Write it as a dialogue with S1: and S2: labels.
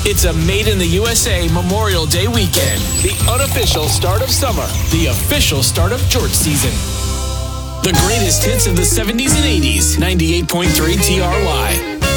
S1: It's a Made in the USA Memorial Day weekend. The unofficial start of summer. The official start of George season. The greatest hits of the 70s and 80s. 98.3 TRY.